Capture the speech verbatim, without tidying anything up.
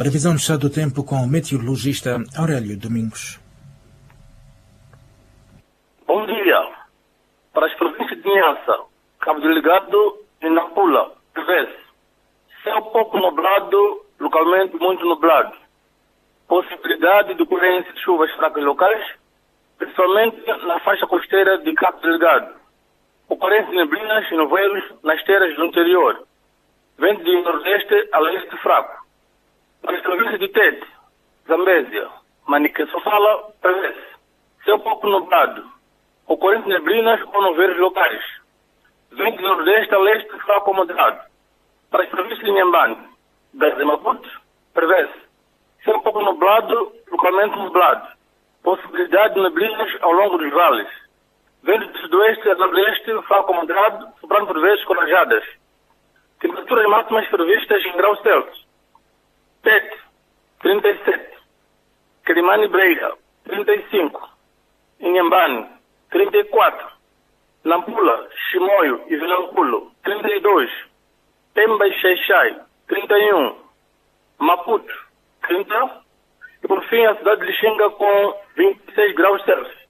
Previsão do estado do tempo com o meteorologista Aurélio Domingos. Bom dia. Para as províncias de Niassa, Cabo Delgado e Nampula, prevê-se céu pouco nublado, localmente muito nublado. Possibilidade de ocorrência de chuvas fracas locais, principalmente na faixa costeira de Cabo Delgado. Ocorrência de neblinas e nevoeiros nas terras do interior. Vento de nordeste a leste fraco. Para as províncias de Tete, Zambésia, Manica e Sofala, prevê-se céu pouco nublado. Ocorrência de neblinas ou nevoeiros locais. Vento de nordeste a leste fraco ou moderado. Para as províncias de Inhambane, Gaza e Maputo, prevê-se céu pouco nublado, localmente nublado. Possibilidade de neblinas ao longo dos vales. Vento de sudoeste a nordeste, fraco ou moderado, soprando por vezes com rajadas. Temperaturas máximas previstas em graus Celsius. Tete, trinta e sete. Quelimane e Breira, trinta e cinco. Inhambane, trinta e quatro. Nampula, Chimoio e Vilanculo, trinta e dois. Pemba e Xai-Xai, trinta e um. Maputo, trinta. E por fim a cidade de Lixinga com vinte e seis graus Celsius.